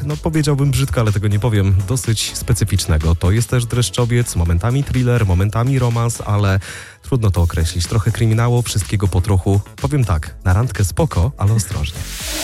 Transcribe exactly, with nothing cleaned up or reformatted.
no powiedziałbym brzydko, ale tego nie powiem, dosyć specyficznego. To jest też dreszczowiec, momentami thriller, momentami romans, ale trudno to określić. Trochę kryminału, wszystkiego po trochu. Powiem tak, na randkę spoko, ale ostrożnie.